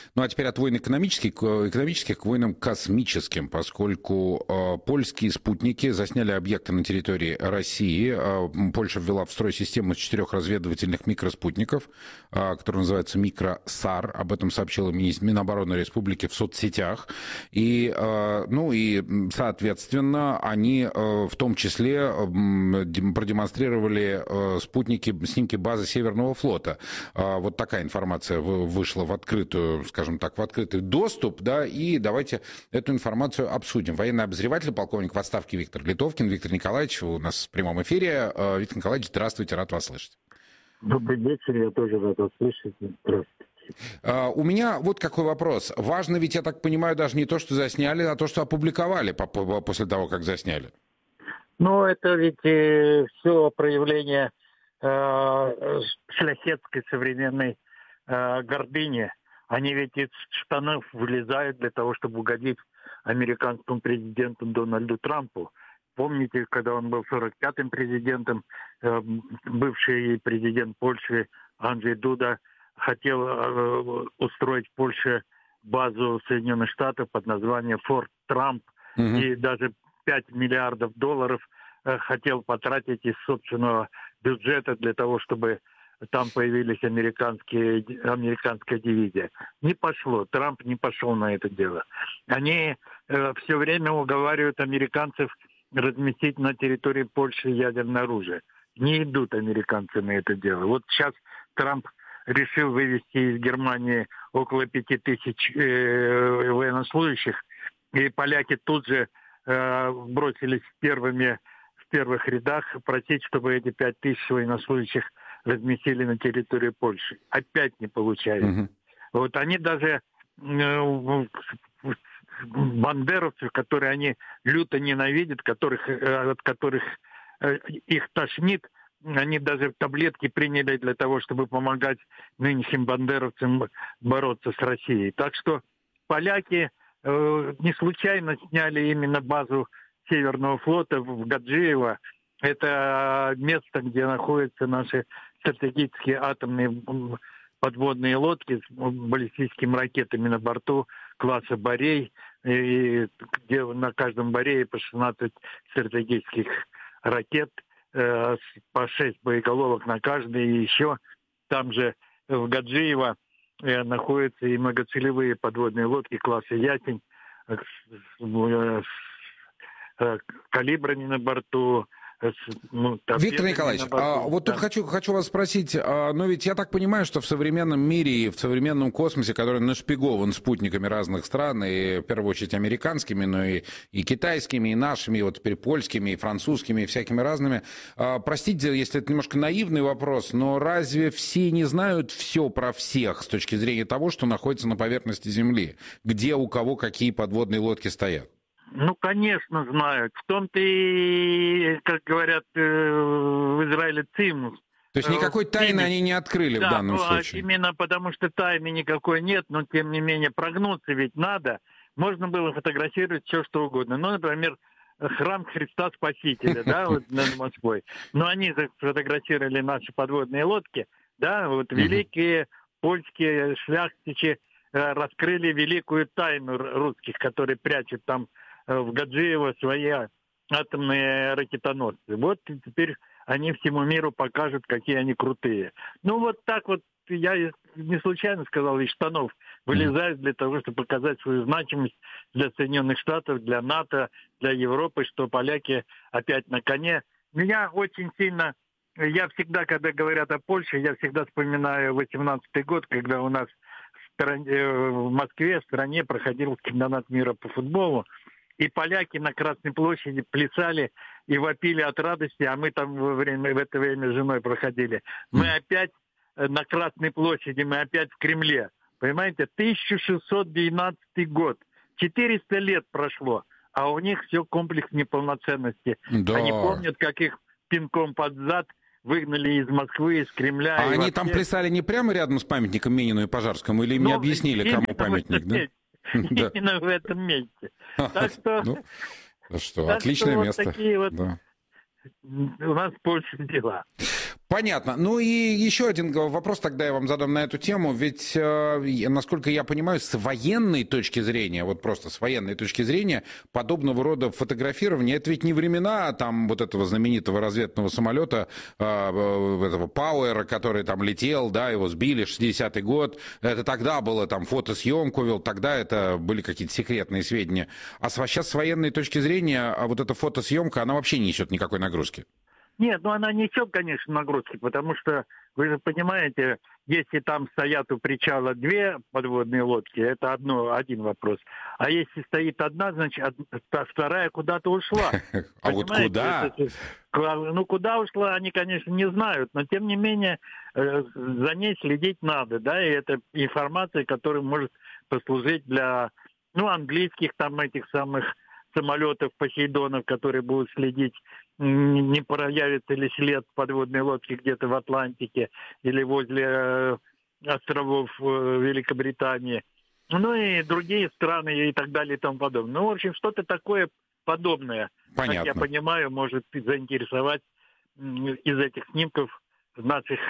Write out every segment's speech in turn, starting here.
Ну а теперь от войн экономических к войнам космическим, поскольку польские спутники засняли объекты на территории России. Польша ввела в строй систему из 4 разведывательных микроспутников, которая называется «Микросар». Об этом сообщила Минобороны Республики в соцсетях. И, соответственно, они в том числе продемонстрировали снимки базы Северного флота. Вот такая информация вышла в открытую, скажем так, в открытый доступ, да, и давайте эту информацию обсудим. Военный обозреватель, полковник в отставке Виктор Литовкин. Виктор Николаевич, у нас в прямом эфире. Виктор Николаевич, здравствуйте, рад вас слышать. Добрый вечер, я тоже рад вас слышать. Здравствуйте. У меня вот какой вопрос. Важно ведь, я так понимаю, даже не то, что засняли, а то, что опубликовали после того, как засняли. Ну, это ведь все проявление шляхетской современной гордыни. Они ведь из штанов вылезают для того, чтобы угодить американскому президенту Дональду Трампу. Помните, когда он был 45-м президентом, бывший президент Польши Анджей Дуда хотел устроить в Польше базу Соединенных Штатов под названием Форт Трамп, и даже 5 миллиардов долларов хотел потратить из собственного бюджета для того, чтобы там появились американская дивизия. Не пошло. Трамп не пошел на это дело. Они все время уговаривают американцев разместить на территории Польши ядерное оружие. Не идут американцы на это дело. Вот сейчас Трамп решил вывести из Германии около 5000 военнослужащих, и поляки тут же бросились в первых рядах просить, чтобы эти 5000 военнослужащих разместили на территории Польши. Опять не получается. Вот они даже бандеровцев, которые они люто ненавидят, от которых их тошнит, они даже таблетки приняли для того, чтобы помогать нынешним бандеровцам бороться с Россией. Так что поляки не случайно сняли именно базу Северного флота в Гаджиево. Это место, где находятся наши стратегические атомные подводные лодки с баллистическими ракетами на борту класса «Борей», и где на каждом «Борее» по 16 стратегических ракет, по 6 боеголовок на каждой, и еще там же в Гаджиево находятся и многоцелевые подводные лодки класса «Ясень» с калибрами на борту. Виктор Николаевич, вот тут хочу вас спросить, но ведь я так понимаю, что в современном мире и в современном космосе, который нашпигован спутниками разных стран, и в первую очередь американскими, но и китайскими, и нашими, и вот теперь польскими, и французскими, и всякими разными, простите, если это немножко наивный вопрос, но разве все не знают все про всех с точки зрения того, что находится на поверхности Земли? Где у кого какие подводные лодки стоят? Ну, конечно, знают. В том-то и, как говорят в Израиле, цимус. То есть никакой тайны они не открыли в данном случае? Именно потому, что тайны никакой нет, но тем не менее прогнуться ведь надо. Можно было фотографировать все, что угодно. Ну, например, храм Христа Спасителя, да, вот над Москвой. Но они фотографировали наши подводные лодки, да, вот великие польские шляхтичи раскрыли великую тайну русских, которые прячут там в Гаджиево свои атомные ракетоносцы. Вот теперь они всему миру покажут, какие они крутые. Ну вот так вот, я не случайно сказал, из штанов вылезают для того, чтобы показать свою значимость для Соединенных Штатов, для НАТО, для Европы, что поляки опять на коне. Меня очень сильно... Я всегда, когда говорят о Польше, я всегда вспоминаю 18-й год, когда у нас в Москве, в стране проходил чемпионат мира по футболу, и поляки на Красной площади плясали и вопили от радости, а мы там в это время с женой проходили. Мы опять на Красной площади, мы опять в Кремле. Понимаете, 1612 год. 400 лет прошло, а у них все комплекс неполноценности. Да. Они помнят, как их пинком под зад выгнали из Москвы, из Кремля. А они там плясали не прямо рядом с памятником Минину и Пожарскому, или им не объяснили, кому памятник, да? Именно в этом месте. Так что... Отличное место. Такие вот у нас в Польше дела. Понятно. Ну и еще один вопрос тогда я вам задам на эту тему. Ведь, насколько я понимаю, с военной точки зрения, вот просто с военной точки зрения, подобного рода фотографирование, это ведь не времена там вот этого знаменитого разведного самолета, этого Пауэра, который там летел, да, его сбили, 60-й год. Это тогда было там фотосъемку вел, тогда это были какие-то секретные сведения. А сейчас с военной точки зрения, вот эта фотосъемка, она вообще не несет никакой нагрузки. Нет, ну она несет, конечно, нагрузки, потому что, вы же понимаете, если там стоят у причала две подводные лодки, это один вопрос. А если стоит одна, значит, вторая куда-то ушла. А вот куда? Ну, куда ушла, они, конечно, не знают, но, тем не менее, за ней следить надо, да, и это информация, которая может послужить для, английских там этих самых самолетов, Посейдонов, которые будут следить, не проявится ли след подводной лодки где-то в Атлантике или возле островов Великобритании. Ну и другие страны и так далее и тому подобное. Ну, в общем, что-то такое подобное, понятно, как я понимаю, может заинтересовать из этих снимков наших...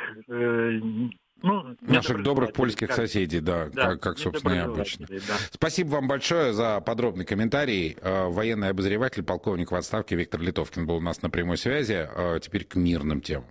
наших добрых польских соседей, да, как собственно, и обычно. Да. Спасибо вам большое за подробный комментарий. Военный обозреватель, полковник в отставке Виктор Литовкин был у нас на прямой связи. Теперь к мирным темам.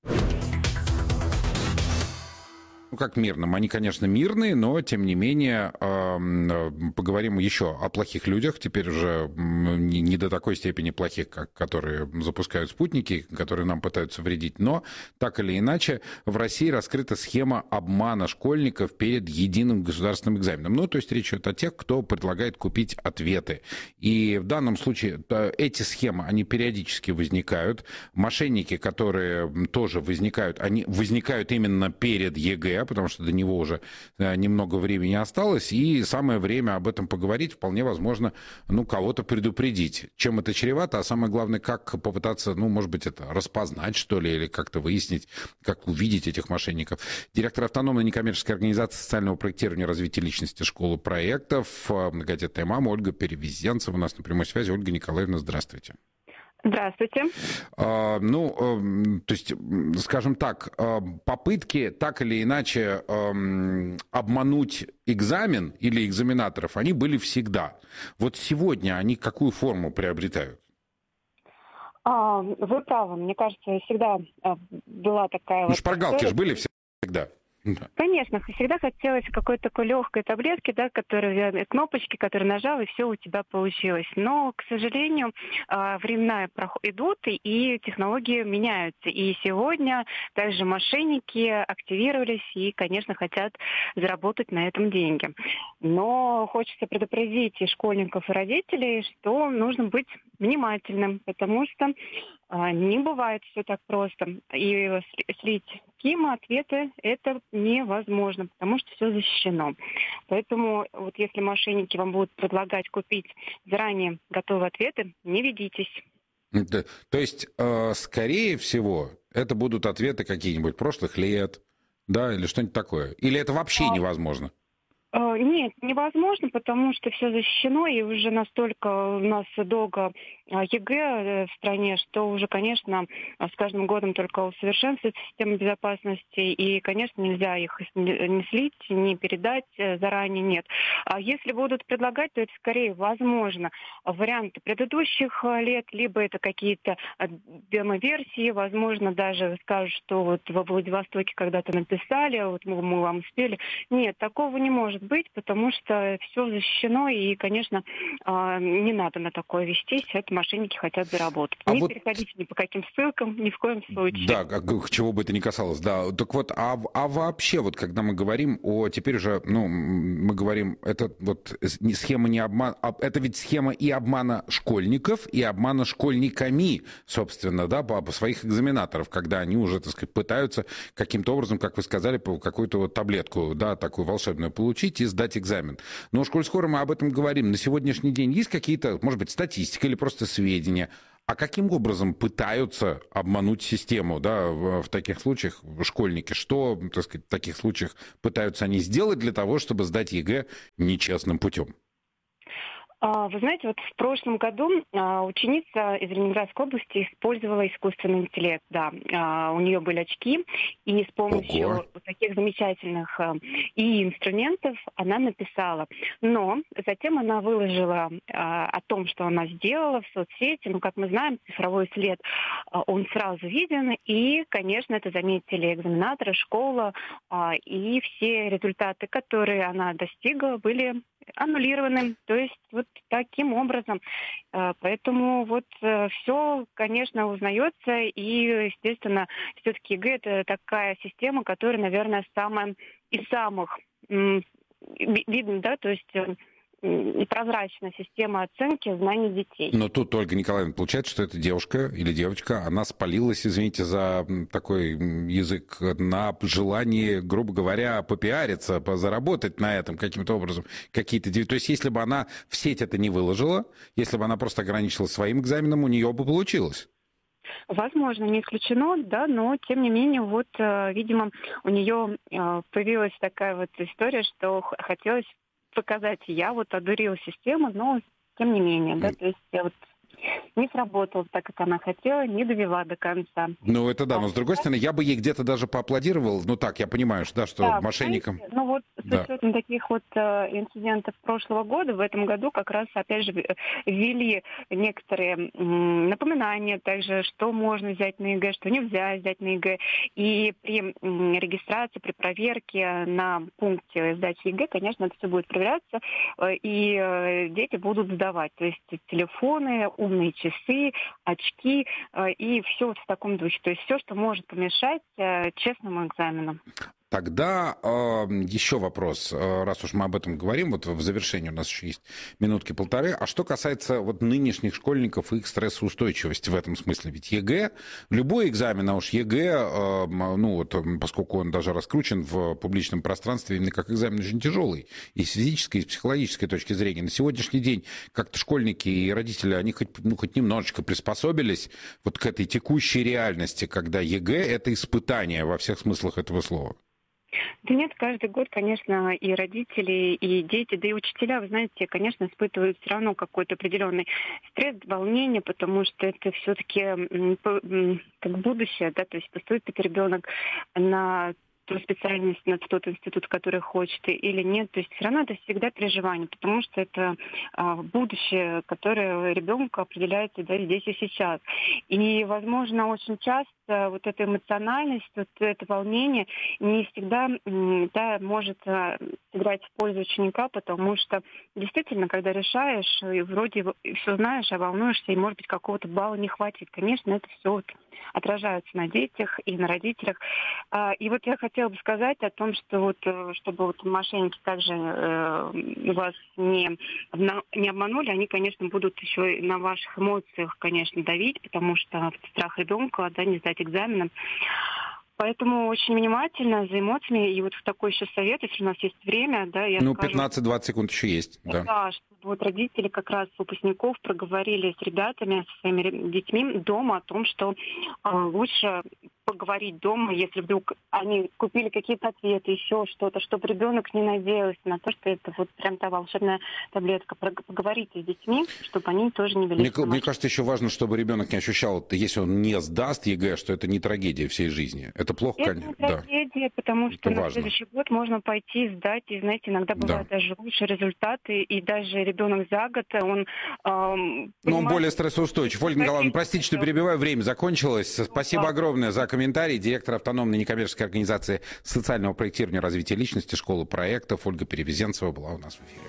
Как мирным? Они, конечно, мирные, но, тем не менее, поговорим еще о плохих людях. Теперь уже не до такой степени плохих, как которые запускают спутники, которые нам пытаются вредить. Но, так или иначе, в России раскрыта схема обмана школьников перед единым государственным экзаменом. Ну, то есть речь идет о тех, кто предлагает купить ответы. И в данном случае эти схемы, они периодически возникают. Мошенники, которые тоже возникают, они возникают именно перед ЕГЭ, потому что до него уже немного времени осталось, и самое время об этом поговорить, вполне возможно, кого-то предупредить. Чем это чревато, а самое главное, как попытаться, может быть, это распознать, что ли, или как-то выяснить, как увидеть этих мошенников. Директор автономной некоммерческой организации социального проектирования и развития личности школы проектов, многодетная мама Ольга Перевезенцева у нас на прямой связи. Ольга Николаевна, здравствуйте. Здравствуйте. То есть, скажем так, попытки так или иначе обмануть экзамен или экзаменаторов, они были всегда. Вот сегодня они какую форму приобретают? Вы правы. Мне кажется, всегда была такая вот... Шпаргалки же были всегда. Конечно, всегда хотелось какой-то такой легкой таблетки, да, кнопочки, которые нажал, и все у тебя получилось. Но, к сожалению, времена идут, и технологии меняются. И сегодня также мошенники активировались и, конечно, хотят заработать на этом деньги. Но хочется предупредить и школьников, и родителей, что нужно быть внимательным, потому что не бывает все так просто. И слить ответы это невозможно, потому что все защищено. Поэтому вот если мошенники вам будут предлагать купить заранее готовые ответы, не ведитесь. То есть, скорее всего, это будут ответы какие-нибудь прошлых лет, да, или что-нибудь такое? Или это вообще невозможно? Нет, невозможно, потому что все защищено, и уже настолько у нас долго ЕГЭ в стране, что уже, конечно, с каждым годом только усовершенствуется система безопасности, и, конечно, нельзя их не слить, не передать заранее, нет. А если будут предлагать, то это скорее возможно варианты предыдущих лет, либо это какие-то демо-версии, возможно, даже скажут, что вот во Владивостоке когда-то написали, вот мы вам успели. Нет, такого не может быть, потому что все защищено, и, конечно, не надо на такое вестись, это мошенники хотят заработать. Не переходите ни по каким ссылкам, ни в коем случае. Да, чего бы это ни касалось, да. Так вот, а вообще, вот когда мы говорим теперь уже, мы говорим, это вот схема не обман, это ведь схема и обмана школьников, и обмана школьниками, собственно, да, по своих экзаменаторов, когда они уже, так сказать, пытаются каким-то образом, как вы сказали, какую-то вот таблетку, да, такую волшебную получить и сдать экзамен. Но уж коль скоро мы об этом говорим, на сегодняшний день есть какие-то, может быть, статистика или просто сведения, а каким образом пытаются обмануть систему, да, в таких случаях школьники? Что, так сказать, в таких случаях пытаются они сделать для того, чтобы сдать ЕГЭ нечестным путем? Вы знаете, вот в прошлом году ученица из Ленинградской области использовала искусственный интеллект. Да, у нее были очки, и с помощью таких замечательных и инструментов она написала. Но затем она выложила о том, что она сделала в соцсети. Ну, как мы знаем, цифровой след, он сразу виден. И, конечно, это заметили экзаменаторы, школа, и все результаты, которые она достигла, были аннулированы. То есть вот таким образом. Поэтому вот все, конечно, узнается. И, естественно, все-таки ЕГЭ — это такая система, которая, наверное, самая из самых видно, да, то есть прозрачная система оценки знаний детей. Но тут, Ольга Николаевна, получается, что эта девушка или девочка, она спалилась, извините за такой язык, на желании, грубо говоря, попиариться, заработать на этом каким-то образом. То есть, если бы она в сеть это не выложила, если бы она просто ограничилась своим экзаменом, у нее бы получилось. Возможно, не исключено, да, но тем не менее, вот, видимо, у нее появилась такая вот история, что хотелось показать, я вот одурила систему, но тем не менее, да, то есть вот не сработало так, как она хотела, не довела до конца. Ну, это да, но с другой стороны, я бы ей где-то даже поаплодировал, ну так, я понимаю, что, да, что да, мошенникам... Ну вот с учетом таких вот инцидентов прошлого года, в этом году как раз, опять же, ввели некоторые напоминания также, что можно взять на ЕГЭ, что нельзя взять на ЕГЭ. И при регистрации, при проверке на пункте сдачи ЕГЭ, конечно, это все будет проверяться, и дети будут сдавать. То есть телефоны, умные часы, очки и все вот в таком духе. То есть все, что может помешать честному экзамену. Тогда еще вопрос, раз уж мы об этом говорим, вот в завершении у нас еще есть минутки-полторы. А что касается вот нынешних школьников и их стрессоустойчивости в этом смысле? Ведь ЕГЭ, любой экзамен, а уж ЕГЭ, ну вот, поскольку он даже раскручен в публичном пространстве именно как экзамен очень тяжелый, и с физической, и с психологической точки зрения. На сегодняшний день как-то школьники и родители, они хоть немножечко приспособились вот к этой текущей реальности, когда ЕГЭ — это испытание во всех смыслах этого слова. Да нет, каждый год, конечно, и родители, и дети, да и учителя, вы знаете, конечно, испытывают все равно какой-то определенный стресс, волнение, потому что это все-таки как будущее, да, то есть поступит ребенок на ту специальность, на тот институт, который хочет, или нет. То есть все равно это всегда переживание, потому что это будущее, которое ребенку определяется, да, здесь и сейчас. И, возможно, очень часто вот эта эмоциональность, вот это волнение не всегда, да, может играть в пользу ученика, потому что действительно, когда решаешь, и вроде все знаешь, а волнуешься, и, может быть, какого-то балла не хватит, конечно, это все вот отражается на детях и на родителях. И вот я хотела бы сказать о том, что вот, чтобы вот мошенники также вас не обманули, они, конечно, будут еще и на ваших эмоциях, конечно, давить, потому что страх ребенка, да, не сдать экзаменом. Поэтому очень внимательно за эмоциями. И вот такой еще совет, если у нас есть время, да, я скажу... 15-20 секунд еще есть, да. Да, чтобы вот родители как раз выпускников проговорили с ребятами, со своими детьми дома о том, что лучше поговорить дома, если вдруг они купили какие-то ответы, еще что-то, чтобы ребенок не надеялся на то, что это вот прям та волшебная таблетка. Поговорите с детьми, чтобы они тоже не вели. Мне кажется, еще важно, чтобы ребенок не ощущал, если он не сдаст ЕГЭ, что это не трагедия всей жизни. Это плохо, конечно. Это не трагедия, потому что на следующий год можно пойти сдать, и, знаете, иногда бывают даже лучшие результаты, и даже ребенок за год, он... Но он более стрессоустойчив. Ольга Николаевна, простите, что перебиваю, время закончилось. Спасибо огромное за комментарий. Директор автономной некоммерческой организации социального проектирования и развития личности, школы проектов Ольга Перевезенцева была у нас в эфире.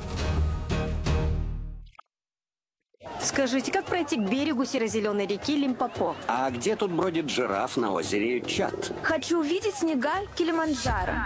Скажите, как пройти к берегу серо-зеленой реки Лимпопо? А где тут бродит жираф на озере Чад? Хочу увидеть снега Килиманджаро.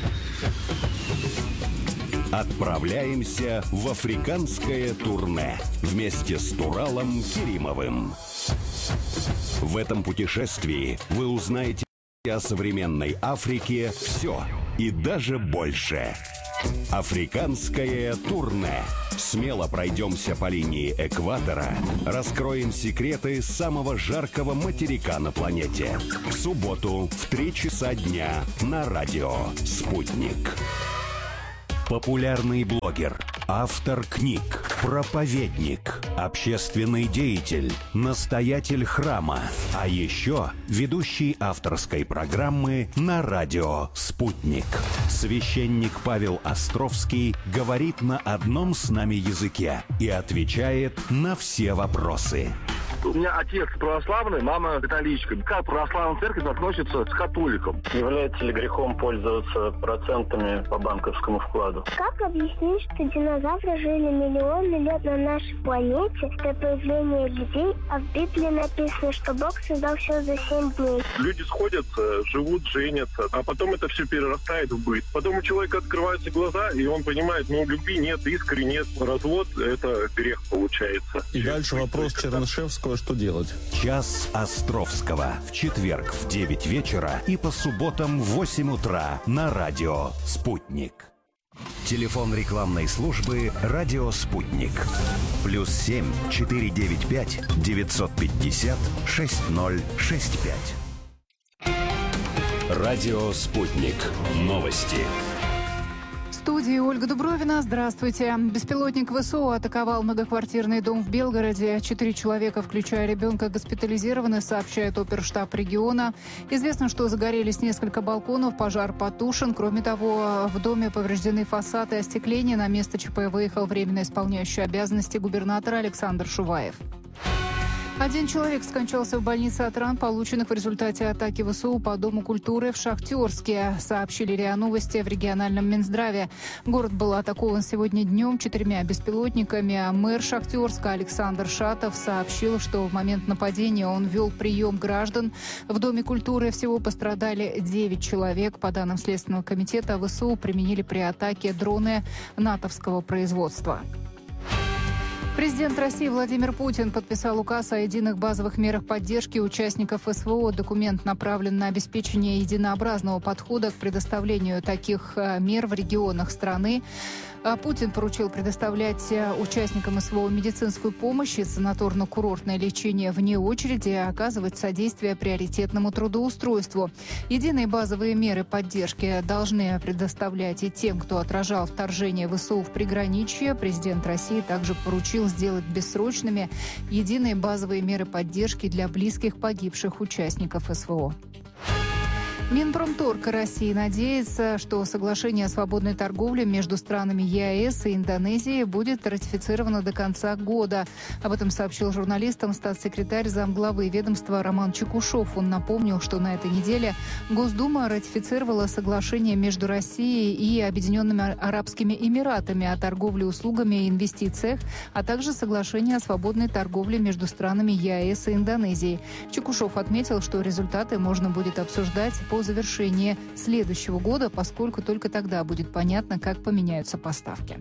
Отправляемся в африканское турне вместе с Туралом Керимовым. В этом путешествии вы узнаете о современной Африке все и даже больше. Африканское турне. Смело пройдемся по линии экватора, раскроем секреты самого жаркого материка на планете. В субботу в 3 часа дня на радио «Спутник». Популярный блогер, автор книг, проповедник, общественный деятель, настоятель храма, а еще ведущий авторской программы на радио «Спутник». Священник Павел Островский говорит на одном с нами языке и отвечает на все вопросы. У меня отец православный, мама католичка. Как православная церковь относится к католикам? Является ли грехом пользоваться процентами по банковскому вкладу? Как объяснить, что динозавры жили миллионы лет на нашей планете до появления людей, а в Библии написано, что Бог создал все за 7 дней? Люди сходятся, живут, женятся, а потом это все перерастает в быт. Потом у человека открываются глаза, и он понимает, любви нет, искры нет, развод – это грех получается. И дальше вопрос Чернышевского, что делать? Час Островского. В четверг в 9 вечера и по субботам в 8 утра на радио «Спутник». Телефон рекламной службы «Радио Спутник». +7 495 950 6065. Радио «Спутник». Новости. В студии Ольга Дубровина. Здравствуйте. Беспилотник ВСУ атаковал многоквартирный дом в Белгороде. 4 человека, включая ребенка, госпитализированы, сообщает оперштаб региона. Известно, что загорелись несколько балконов, пожар потушен. Кроме того, в доме повреждены фасад и остекление. На место ЧП выехал временно исполняющий обязанности губернатора Александр Шуваев. 1 человек скончался в больнице от ран, полученных в результате атаки ВСУ по Дому культуры в Шахтерске, сообщили РИА Новости в региональном Минздраве. Город был атакован сегодня днем 4 беспилотниками. Мэр Шахтерска Александр Шатов сообщил, что в момент нападения он вел прием граждан. В Доме культуры всего пострадали 9 человек. По данным Следственного комитета, ВСУ применили при атаке дроны натовского производства. Президент России Владимир Путин подписал указ о единых базовых мерах поддержки участников СВО. Документ направлен на обеспечение единообразного подхода к предоставлению таких мер в регионах страны. Путин поручил предоставлять участникам СВО медицинскую помощь и санаторно-курортное лечение вне очереди, оказывать содействие приоритетному трудоустройству. Единые базовые меры поддержки должны предоставлять и тем, кто отражал вторжение ВСУ в приграничье. Президент России также поручил сделать бессрочными единые базовые меры поддержки для близких погибших участников СВО. Минпромторг России надеется, что соглашение о свободной торговле между странами ЕАЭС и Индонезией будет ратифицировано до конца года. Об этом сообщил журналистам статс-секретарь замглавы ведомства Роман Чекушев. Он напомнил, что на этой неделе Госдума ратифицировала соглашение между Россией и Объединенными Арабскими Эмиратами о торговле услугами и инвестициях, а также соглашение о свободной торговле между странами ЕАЭС и Индонезией. Чекушев отметил, что результаты можно будет обсуждать по завершении следующего года, поскольку только тогда будет понятно, как поменяются поставки.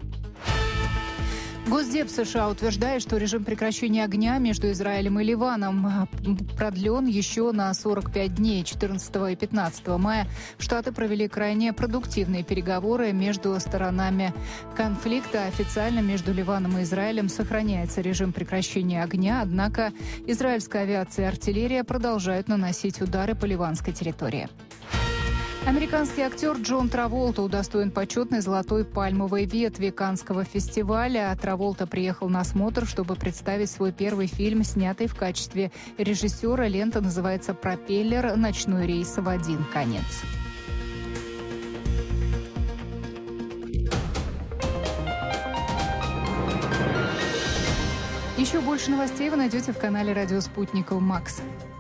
Госдеп США утверждает, что режим прекращения огня между Израилем и Ливаном продлен еще на 45 дней. 14 и 15 мая Штаты провели крайне продуктивные переговоры между сторонами конфликта. Официально между Ливаном и Израилем сохраняется режим прекращения огня, однако израильская авиация и артиллерия продолжают наносить удары по ливанской территории. Американский актер Джон Траволта удостоен почетной золотой пальмовой ветви Каннского фестиваля. Траволта приехал на осмотр, чтобы представить свой первый фильм, снятый в качестве режиссера. Лента называется «Пропеллер. Ночной рейс в один конец». Еще больше новостей вы найдете в канале «Радио Спутников Макс».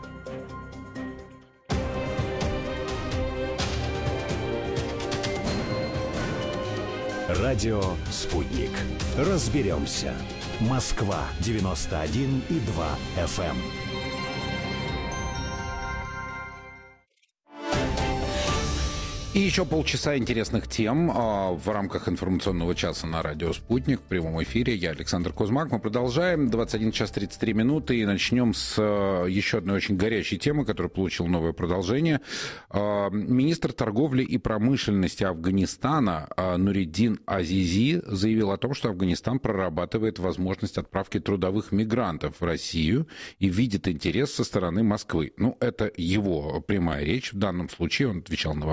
Радио «Спутник». Разберемся. Москва 91,2 FM. И еще полчаса интересных тем в рамках информационного часа на радио «Спутник» в прямом эфире. Я Александр Кузьмак. Мы продолжаем. 21 час 33 минуты. И начнем с еще одной очень горячей темы, которая получила новое продолжение. Министр торговли и промышленности Афганистана Нуриддин Азизи заявил о том, что Афганистан прорабатывает возможность отправки трудовых мигрантов в Россию и видит интерес со стороны Москвы. Ну, это его прямая речь. В данном случае он отвечал на вопрос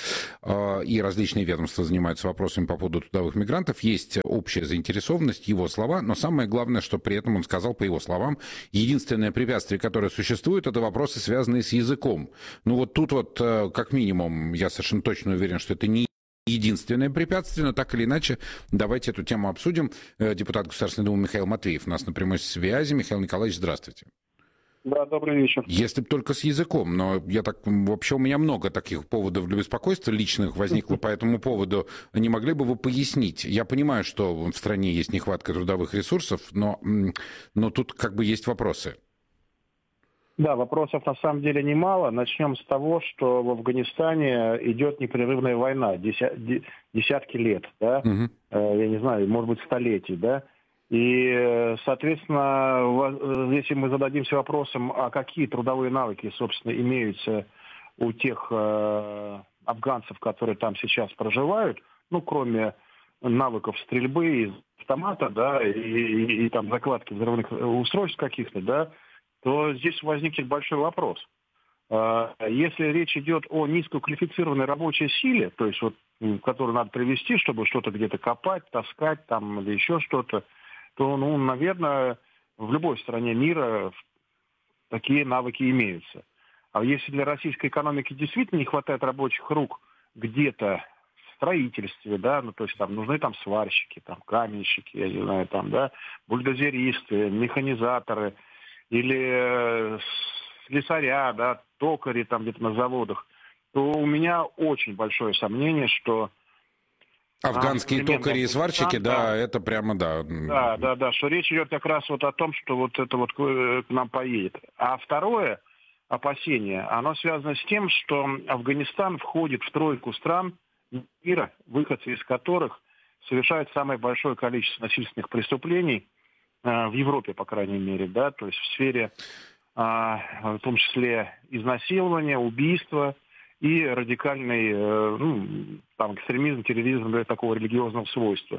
и различные ведомства занимаются вопросами по поводу трудовых мигрантов. Есть общая заинтересованность, его слова, но самое главное, что при этом он сказал, по его словам, единственное препятствие, которое существует, это вопросы, связанные с языком. Ну вот тут вот, как минимум, я совершенно точно уверен, что это не единственное препятствие, но так или иначе, давайте эту тему обсудим. Депутат Государственной Думы Михаил Матвеев у нас на прямой связи. Михаил Николаевич, здравствуйте. Да, добрый вечер. Если бы только с языком, но вообще у меня много таких поводов для беспокойства личных возникло по этому поводу. Не могли бы вы пояснить? Я понимаю, что в стране есть нехватка трудовых ресурсов, но тут как бы есть вопросы. Да, вопросов на самом деле немало. Начнем с того, что в Афганистане идет непрерывная война, десятки лет, да, я не знаю, может быть, столетий, да. И, соответственно, если мы зададимся вопросом, а какие трудовые навыки, собственно, имеются у тех афганцев, которые там сейчас проживают, ну, кроме навыков стрельбы из автомата, да, и там закладки взрывных устройств каких-то, да, то здесь возникнет большой вопрос. Если речь идет о низкоквалифицированной рабочей силе, то есть вот, которую надо привести, чтобы что-то где-то копать, таскать там или еще что-то, то, ну, наверное, в любой стране мира такие навыки имеются. А если для российской экономики действительно не хватает рабочих рук где-то в строительстве, да, ну, то есть там нужны там сварщики, там каменщики, я не знаю, там, да, бульдозеристы, механизаторы или слесаря, да, токари там где-то на заводах, то у меня очень большое сомнение, что афганские токари и сварщики, да, это прямо, да. Да, что речь идет как раз вот о том, что вот это вот к нам поедет. А второе опасение, оно связано с тем, что Афганистан входит в тройку стран мира, выходцы из которых совершают самое большое количество насильственных преступлений в Европе, по крайней мере, да, то есть в сфере, в том числе, изнасилования, убийства и радикальный, там, экстремизм, терроризм такого религиозного свойства.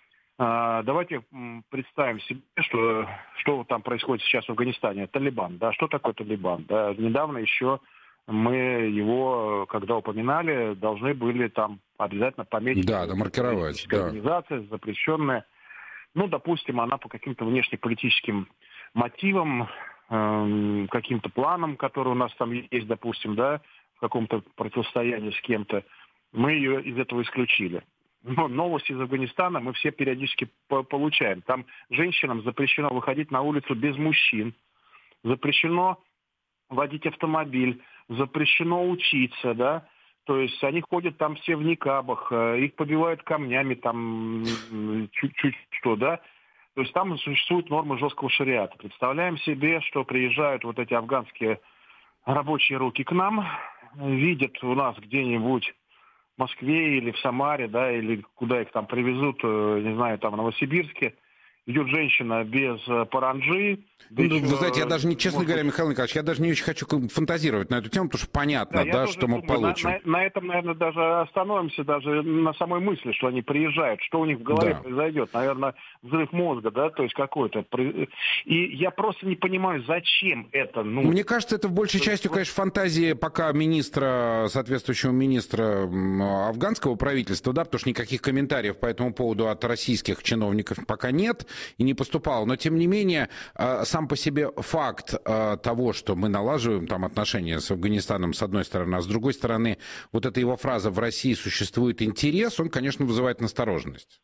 Давайте представим себе, что там происходит сейчас в Афганистане. Талибан, да, что такое Талибан? Да, недавно еще мы его, когда упоминали, должны были там обязательно пометить. Да, маркировать. Да. Организация запрещенная. Ну, допустим, она по каким-то внешнеполитическим мотивам, каким-то планам, которые у нас там есть, допустим, да, в каком-то противостоянии с кем-то, мы ее из этого исключили. Но новости из Афганистана мы все периодически получаем. Там женщинам запрещено выходить на улицу без мужчин, запрещено водить автомобиль, запрещено учиться, да. То есть они ходят там все в никабах, их побивают камнями, там чуть-чуть что, да. То есть там существуют нормы жесткого шариата. Представляем себе, что приезжают вот эти афганские рабочие руки к нам, видят у нас где-нибудь в Москве или в Самаре, да, или куда их там привезут, не знаю, там в Новосибирске, идет женщина без паранджи. Вы знаете, я даже не, честно говоря, Михаил Николаевич, я даже не очень хочу фантазировать на эту тему, потому что понятно, да, что мы получим. На этом, наверное, даже остановимся, даже на самой мысли, что они приезжают, что у них в голове произойдет. Наверное, взрыв мозга, да, то есть какой-то. И я просто не понимаю, зачем это. Мне кажется, это в большей частью, конечно, фантазии пока соответствующего министра афганского правительства, да, потому что никаких комментариев по этому поводу от российских чиновников пока нет и не поступало. Но, тем не менее, сам по себе факт того, что мы налаживаем там отношения с Афганистаном, с одной стороны, а с другой стороны, вот эта его фраза «в России существует интерес», он, конечно, вызывает настороженность.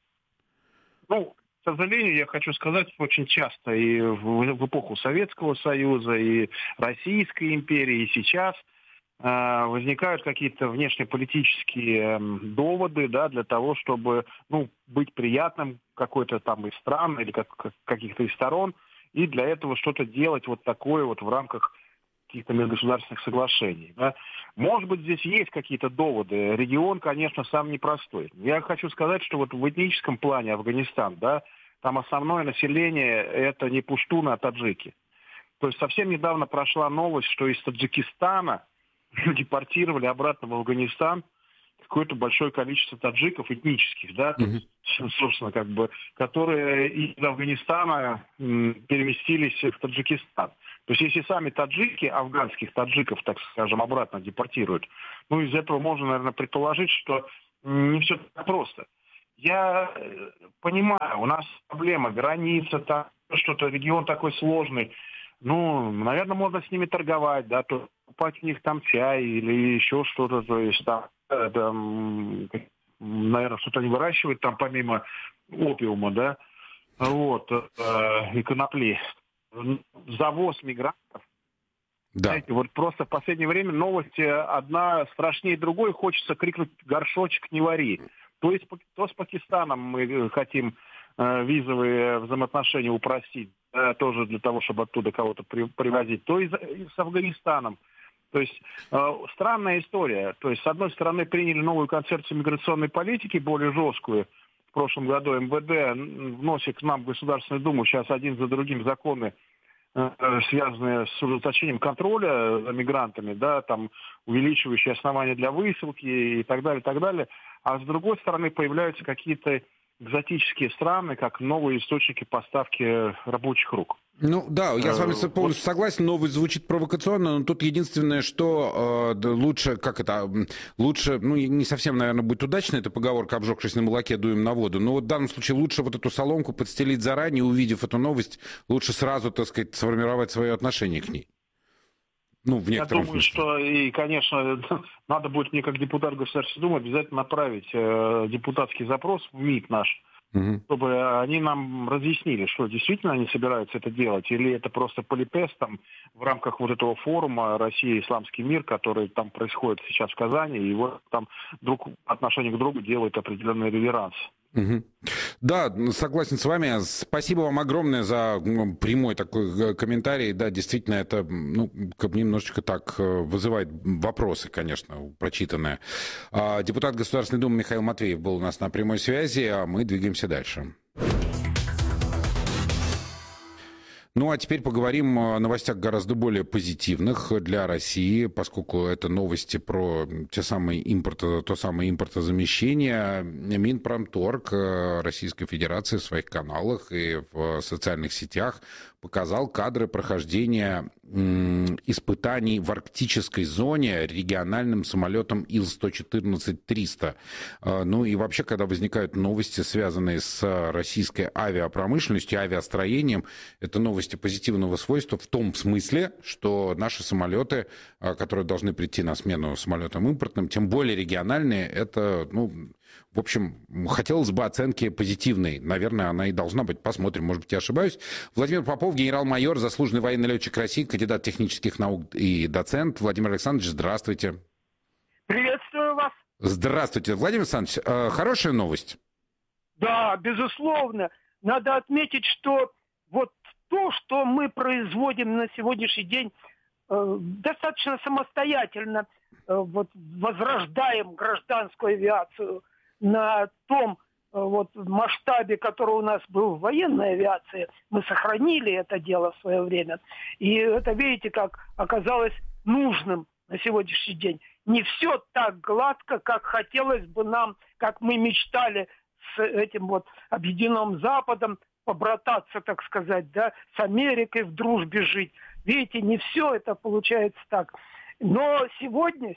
Ну, к сожалению, я хочу сказать, очень часто и в эпоху Советского Союза, и Российской империи, и сейчас возникают какие-то внешнеполитические доводы, да, для того, чтобы, быть приятным какой-то там из стран или каких-то из сторон, и для этого что-то делать вот такое вот в рамках каких-то межгосударственных соглашений. Да. Может быть, здесь есть какие-то доводы. Регион, конечно, сам непростой. Я хочу сказать, что вот в этническом плане Афганистан, да, там основное население это не пуштуны, а таджики. То есть совсем недавно прошла новость, что из Таджикистана депортировали обратно в Афганистан какое-то большое количество таджиков этнических, да, собственно, которые из Афганистана переместились в Таджикистан. То есть если сами таджики, афганских таджиков, так скажем, обратно депортируют, из этого можно, наверное, предположить, что не все так просто. Я понимаю, у нас проблема, граница, там, что-то, регион такой сложный. Наверное, можно с ними торговать, да, то покупать у них там чай или еще что-то, то есть там наверное, что-то они выращивают там помимо опиума, да, и конопли. Завоз мигрантов. Да. Знаете, просто в последнее время новости одна страшнее другой, хочется крикнуть «горшочек не вари». То с Пакистаном мы хотим визовые взаимоотношения упростить, тоже для того, чтобы оттуда кого-то привозить, то и с Афганистаном. То есть странная история. То есть, с одной стороны, приняли новую концепцию миграционной политики, более жесткую. В прошлом году МВД вносит к нам в Государственную Думу сейчас один за другим законы, связанные с ужесточением контроля за мигрантами, да, там увеличивающие основания для высылки и так далее, так далее. А с другой стороны, появляются какие-то экзотические страны, как новые источники поставки рабочих рук. Да, я с вами полностью согласен, новость звучит провокационно, но тут единственное, что лучше, не совсем, наверное, будет удачно, эта поговорка «обжегшись на молоке, дуем на воду», но в данном случае лучше эту соломку подстелить заранее, увидев эту новость, лучше сразу, так сказать, сформировать свое отношение к ней. Я думаю, что, и, конечно, надо будет мне, как депутат Государственной Думы, обязательно направить депутатский запрос в МИД наш, чтобы они нам разъяснили, что действительно они собираются это делать, или это просто политест там в рамках этого форума «Россия. Исламский мир», который там происходит сейчас в Казани, и там друг отношение к другу делает определенный реверанс. Да, согласен с вами. Спасибо вам огромное за прямой такой комментарий. Да, действительно, это немножечко так вызывает вопросы, конечно, прочитанные. Депутат Государственной Думы Михаил Матвеев был у нас на прямой связи, а мы двигаемся дальше. А теперь поговорим о новостях гораздо более позитивных для России, поскольку это новости про то самое импортозамещение. Минпромторг Российской Федерации в своих каналах и в социальных сетях показал кадры прохождения испытаний в арктической зоне региональным самолетом Ил-114-300. И вообще, когда возникают новости, связанные с российской авиапромышленностью, авиастроением, это новости позитивного свойства в том смысле, что наши самолеты, которые должны прийти на смену самолетам импортным, тем более региональные, это, в общем, хотелось бы оценки позитивной. Наверное, она и должна быть. Посмотрим, может быть, я ошибаюсь. Владимир Попов, генерал-майор, заслуженный военный летчик России, кандидат технических наук и доцент. Владимир Александрович, здравствуйте. Приветствую вас. Здравствуйте. Владимир Александрович, хорошая новость? Да, безусловно. Надо отметить, что то, что мы производим на сегодняшний день, достаточно самостоятельно возрождаем гражданскую авиацию на том масштабе, который у нас был в военной авиации. Мы сохранили это дело в свое время. И это, видите, как оказалось нужным на сегодняшний день. Не все так гладко, как хотелось бы нам, как мы мечтали с этим Объединенным Западом, побрататься, так сказать, да, с Америкой в дружбе жить. Видите, не все это получается так. Но сегодня,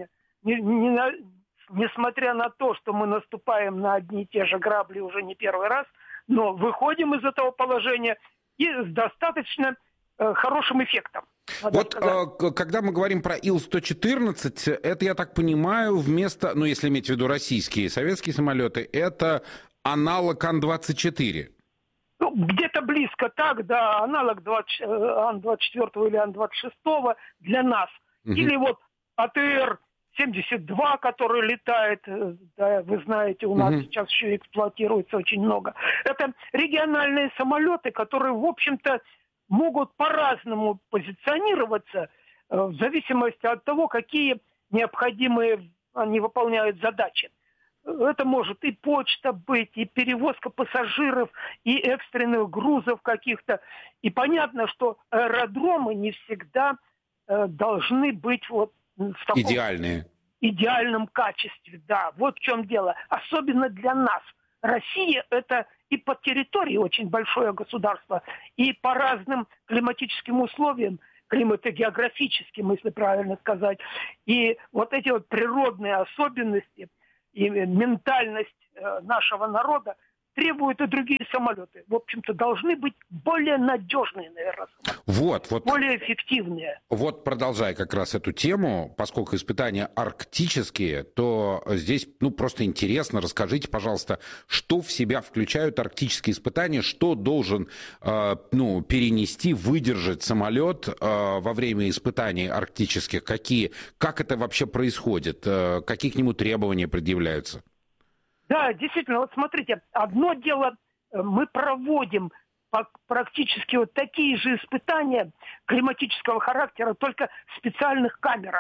несмотря на то, что мы наступаем на одни и те же грабли уже не первый раз, но выходим из этого положения и с достаточно хорошим эффектом. Когда мы говорим про Ил-114, это, я так понимаю, вместо, если иметь в виду российские и советские самолеты, это аналог Ан-24. Где-то близко так, да, аналог Ан-24 или Ан-26 для нас. Или АТР-72, который летает, да, вы знаете, у нас сейчас еще эксплуатируется очень много. Это региональные самолеты, которые, в общем-то, могут по-разному позиционироваться в зависимости от того, какие необходимые они выполняют задачи. Это может и почта быть, и перевозка пассажиров, и экстренных грузов каких-то. И понятно, что аэродромы не всегда должны быть в таком идеальном качестве. Да, вот в чем дело. Особенно для нас, Россия это и по территории очень большое государство, и по разным климатическим условиям, климатогеографическим, если правильно сказать. И вот эти вот природные особенности и ментальность нашего народа требуют и другие самолеты. В общем-то, должны быть более надежные, наверное, самолеты. Более эффективные. Вот, продолжая как раз эту тему, поскольку испытания арктические, то здесь, просто интересно. Расскажите, пожалуйста, что в себя включают арктические испытания, что должен, перенести, выдержать самолет во время испытаний арктических, как это вообще происходит, какие к нему требования предъявляются? Да, действительно, вот смотрите, одно дело, мы проводим практически вот такие же испытания климатического характера, только в специальных камерах.